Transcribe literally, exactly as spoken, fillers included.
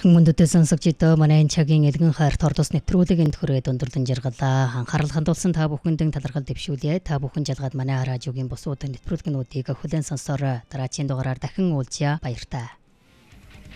Эрхэн мөндөдөө сонсогчдоо манай цагийн элгэн хайрт ордос нэвтрүүлгийн төрөө дундрдан жаргалаа. Анхаарал хандуулсан та бүхэндээ талархал дэвшүүлье. Та бүхэн жалгаад манай радиогийн бусууд нэвтрүүлгэнүүдийг хүлээн сонсороо. Дараагийн дугаараар дахин уулзъя. Баяртай.